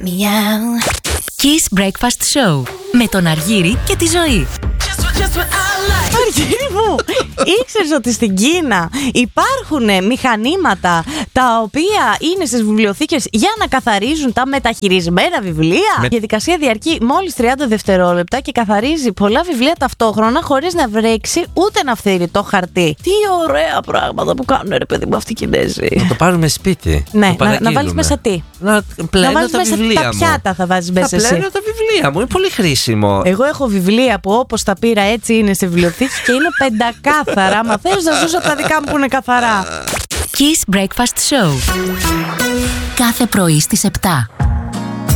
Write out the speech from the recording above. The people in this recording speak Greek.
Kiss Breakfast Show με τον Αργύρη και τη Ζωή. Αργύρη μου, ήξερες ότι στην Κίνα υπάρχουν μηχανήματα τα οποία είναι στις βιβλιοθήκες για να καθαρίζουν τα μεταχειρισμένα βιβλία? Η διαδικασία διαρκεί μόλις 30 δευτερόλεπτα και καθαρίζει πολλά βιβλία ταυτόχρονα χωρίς να βρέξει ούτε να φθείρει το χαρτί. Τι ωραία πράγματα που κάνουν, ρε παιδί μου, αυτοί οι Κινέζοι. Να το πάρουμε σπίτι. Ναι, να βάλεις μέσα τι? Να πλένω βάλεις τα μέσα βιβλία τα μου. πιάτα, θα βάζεις μέσα εσύ. Θα πλένω τα βιβλία μου, είναι πολύ χρήσιμο. Εγώ έχω βιβλία που όπως τα πήρα έτσι είναι στη βιβλιοθήκη και είναι πεντακάθαρα. Μα θες να ζήσω τα δικά μου που είναι καθαρά. Kiss Breakfast Show. Κάθε πρωί στις 7.